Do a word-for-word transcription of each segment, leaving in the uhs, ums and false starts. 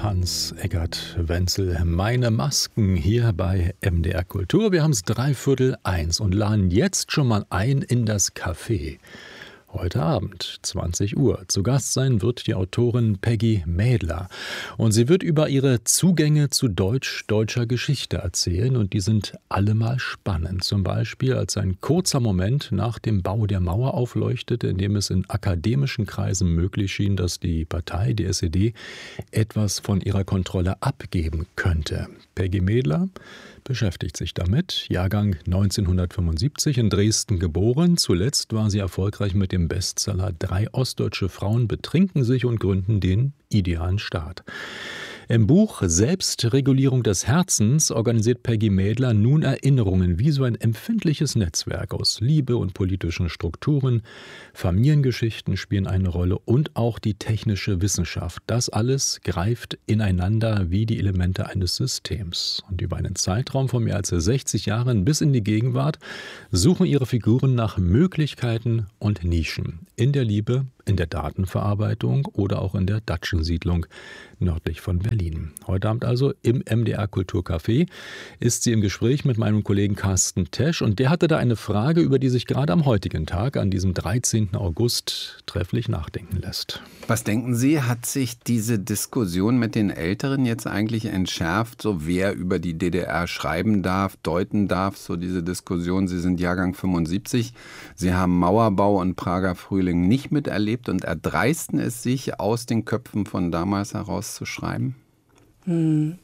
Hans-Eggert Wenzel, meine Masken hier bei M D R Kultur. Wir haben es dreiviertel eins und laden jetzt schon mal ein in das Café. Heute Abend, zwanzig Uhr. Zu Gast sein wird die Autorin Peggy Mädler. Und sie wird über ihre Zugänge zu deutsch-deutscher Geschichte erzählen. Und die sind allemal spannend. Zum Beispiel, als ein kurzer Moment nach dem Bau der Mauer aufleuchtete, in dem es in akademischen Kreisen möglich schien, dass die Partei, die S E D, etwas von ihrer Kontrolle abgeben könnte. Peggy Mädler beschäftigt sich damit. Jahrgang neunzehnhundertfünfundsiebzig, in Dresden geboren. Zuletzt war sie erfolgreich mit dem Bestseller Drei ostdeutsche Frauen betrinken sich und gründen den idealen Staat. Im Buch Selbstregulierung des Herzens organisiert Peggy Mädler nun Erinnerungen wie so ein empfindliches Netzwerk aus Liebe und politischen Strukturen. Familiengeschichten spielen eine Rolle und auch die technische Wissenschaft. Das alles greift ineinander wie die Elemente eines Systems. Und über einen Zeitraum von mehr als sechzig Jahren bis in die Gegenwart suchen ihre Figuren nach Möglichkeiten und Nischen in der Liebe, in der Datenverarbeitung oder auch in der Datschensiedlung nördlich von Berlin. Heute Abend also im M D R Kulturcafé ist sie im Gespräch mit meinem Kollegen Carsten Tesch und der hatte da eine Frage, über die sich gerade am heutigen Tag, an diesem dreizehnten August, trefflich nachdenken lässt. Was denken Sie, hat sich diese Diskussion mit den Älteren jetzt eigentlich entschärft, so wer über die D D R schreiben darf, deuten darf, so diese Diskussion, Sie sind Jahrgang fünfundsiebzig, Sie haben Mauerbau und Prager Frühling nicht miterlebt und erdreisten es sich, aus den Köpfen von damals heraus zu schreiben? Hm.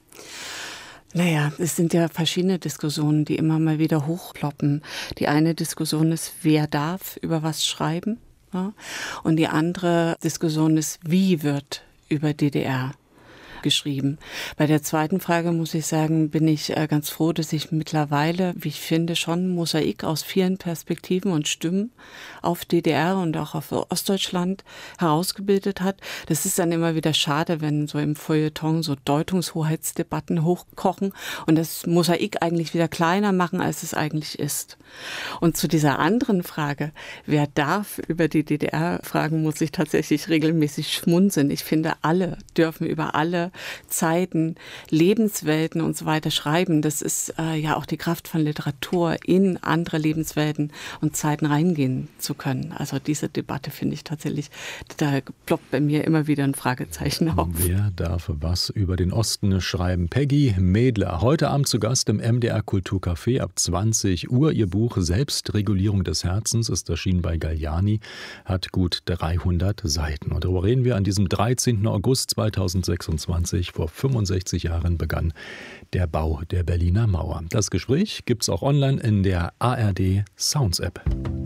Naja, es sind ja verschiedene Diskussionen, die immer mal wieder hochploppen. Die eine Diskussion ist, wer darf über was schreiben? Ja? Und die andere Diskussion ist, wie wird über D D R geschrieben. Bei der zweiten Frage muss ich sagen, bin ich ganz froh, dass ich mittlerweile, wie ich finde, schon ein Mosaik aus vielen Perspektiven und Stimmen auf D D R und auch auf Ostdeutschland herausgebildet hat. Das ist dann immer wieder schade, wenn so im Feuilleton so Deutungshoheitsdebatten hochkochen und das Mosaik eigentlich wieder kleiner machen, als es eigentlich ist. Und zu dieser anderen Frage, wer darf über die D D R fragen, muss ich tatsächlich regelmäßig schmunzeln. Ich finde, alle dürfen über alle Zeiten, Lebenswelten und so weiter schreiben. Das ist äh, ja auch die Kraft von Literatur, in andere Lebenswelten und Zeiten reingehen zu können. Also diese Debatte finde ich tatsächlich, da ploppt bei mir immer wieder ein Fragezeichen auf. Wer darf was über den Osten schreiben? Peggy Mädler, heute Abend zu Gast im M D R Kulturcafé ab zwanzig Uhr. Ihr Buch Selbstregulierung des Herzens ist erschienen bei Galliani, hat gut dreihundert Seiten. Und darüber reden wir an diesem dreizehnten August zweitausendsechsundzwanzig. Vor fünfundsechzig Jahren begann der Bau der Berliner Mauer. Das Gespräch gibt's auch online in der A R D Sounds App.